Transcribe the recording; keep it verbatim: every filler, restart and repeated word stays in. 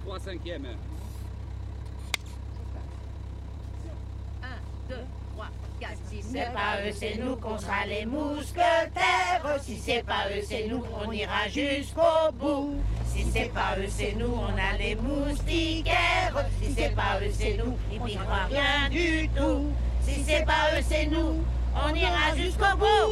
trois cinquièmes. un, deux, trois, quatre, Si c'est pas eux, c'est nous qu'on sera les mousquetaires. Si c'est pas eux, c'est nous qu'on ira jusqu'au bout. Si c'est pas eux, c'est nous, on a les moustiquaires. Si c'est pas eux, c'est nous, ils n'y croient rien du tout. Si c'est pas eux, c'est nous, on ira jusqu'au bout.